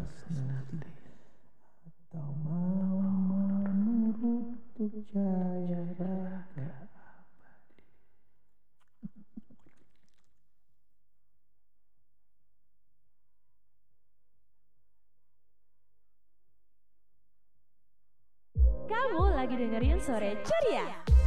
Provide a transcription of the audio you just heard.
nanti atau mau menurut jaya raga. Kamu lagi dengerin Sore Ceria.